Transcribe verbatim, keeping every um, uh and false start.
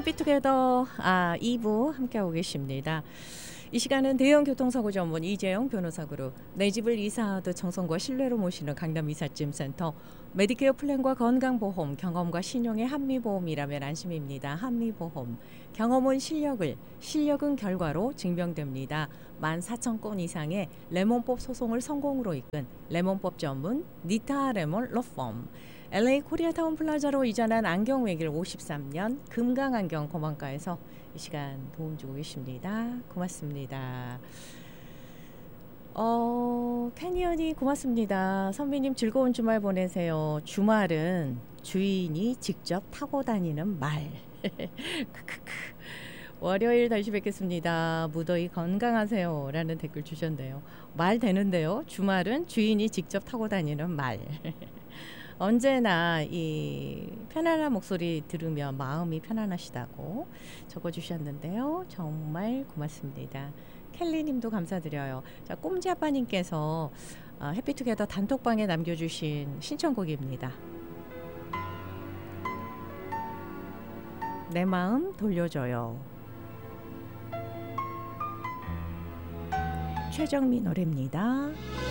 해피투게더 아 이 부 함께하고 계십니다. 이 시간은 대형 교통사고 전문 이재영 변호사 그룹 내 집을 이사하듯 정성과 신뢰로 모시는 강남 이삿짐센터 메디케어 플랜과 건강보험 경험과 신용의 한미보험이라면 안심입니다. 한미보험 경험은 실력을 실력은 결과로 증명됩니다. 만 사천 건 이상의 레몬법 소송을 성공으로 이끈 레몬법 전문 니타 레몬 로펌 엘에이 코리아타운 플라자로 이전한 안경외길 오십삼 년 금강안경 검안과에서 이 시간 도움 주고 계십니다. 고맙습니다. 어, 캐니언이 고맙습니다. 선배님 즐거운 주말 보내세요. 주말은 주인이 직접 타고 다니는 말. 크크크. 월요일 다시 뵙겠습니다. 무더위 건강하세요. 라는 댓글 주셨는데요. 말 되는데요. 주말은 주인이 직접 타고 다니는 말. 언제나 이 편안한 목소리 들으면 마음이 편안하시다고 적어주셨는데요. 정말 고맙습니다. 켈리님도 감사드려요. 자, 꼼지아빠님께서 어, 해피투게더 단톡방에 남겨주신 신청곡입니다. 내 마음 돌려줘요. 최정미 노래입니다.